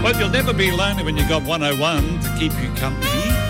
Well, you'll never be lonely when you've got 101 to keep you company.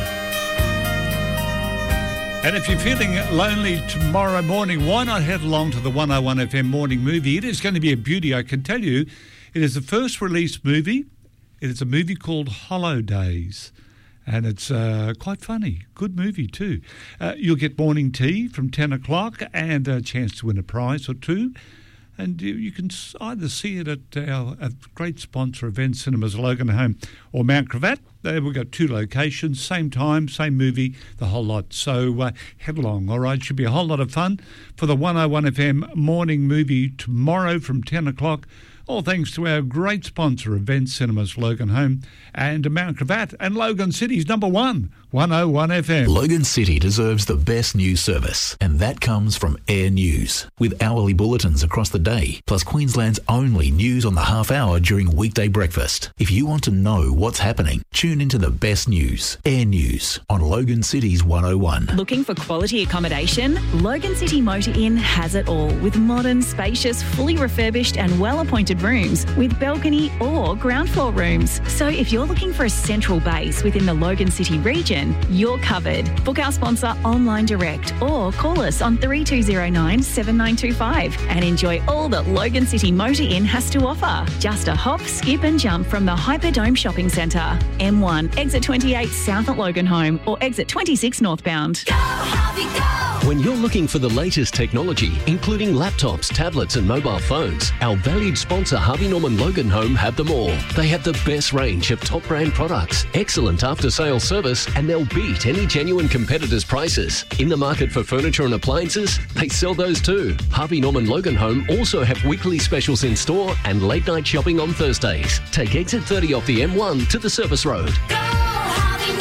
And if you're feeling lonely tomorrow morning, why not head along to the 101 FM morning movie? It is going to be a beauty, I can tell you. It is the first release movie. It is a movie called Holidays. And it's quite funny. Good movie too. You'll get morning tea from 10 o'clock and a chance to win a prize or two. And you can either see it at our great sponsor, Event Cinemas, Logan Home, or Mount Gravatt. We've got two locations, same time, same movie, the whole lot. So head along, all right? Should be a whole lot of fun for the 101 FM morning movie tomorrow from 10 o'clock. All thanks to our great sponsor, Event Cinemas, Logan Home, and Mount Gravatt, and Logan City's number one, 101 FM. Logan City deserves the best news service, and that comes from Air News. With hourly bulletins across the day, plus Queensland's only news on the half hour during weekday breakfast. If you want to know what's happening, tune into the best news. Air News on Logan City's 101. Looking for quality accommodation? Logan City Motor Inn has it all, with modern, spacious, fully refurbished and well-appointed rooms with balcony or ground floor rooms. So if you're looking for a central base within the Logan City region, you're covered. Book our sponsor online direct or call us on 3209 7925 and enjoy all that Logan City Motor Inn has to offer. Just a hop, skip and jump from the Hyperdome Shopping Centre. M1, exit 28 south at Logan Home or exit 26 northbound. Go, Harvey, go! When you're looking for the latest technology, including laptops, tablets and mobile phones, our valued sponsor Harvey Norman Logan Home have them all. They have the best range of top brand products, excellent after-sales service, and they'll beat any genuine competitors' prices. In the market for furniture and appliances, they sell those too. Harvey Norman Logan Home also have weekly specials in store and late night shopping on Thursdays. Take exit 30 off the M1 to the service road. Go, Harvey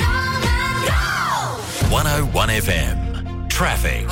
Norman, go! 101 FM. Traffic.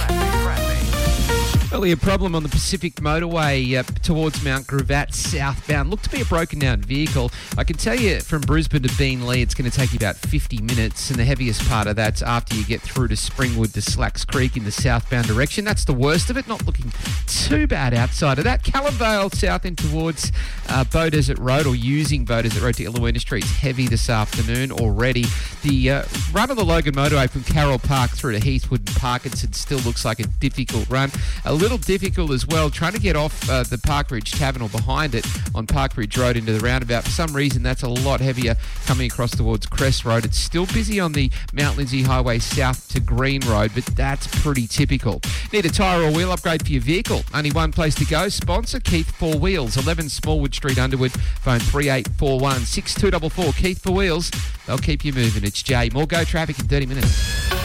Earlier problem on the Pacific Motorway towards Mount Gravatt southbound. Looked to be a broken down vehicle. I can tell you from Brisbane to Beenleigh it's going to take you about 50 minutes, and the heaviest part of that's after you get through to Springwood to Slacks Creek in the southbound direction. That's the worst of it. Not looking too bad outside of that. Callumvale south in towards Bow Desert Road, or using Bow Desert Road to Illawina Street. It's heavy this afternoon already. The run of the Logan Motorway from Carroll Park through to Heathwood and Parkinson still looks like a difficult run. A little difficult as well, trying to get off the Parkridge Tavern or behind it on Parkridge Road into the roundabout. For some reason, that's a lot heavier coming across towards Crest Road. It's still busy on the Mount Lindesay Highway south to Green Road, but that's pretty typical. Need a tyre or wheel upgrade for your vehicle? Only one place to go. Sponsor Keith Four Wheels, 11 Smallwood Street, Underwood. Phone 3841 6244. Keith Four Wheels. They'll keep you moving. It's Jay. More Go Traffic in 30 minutes.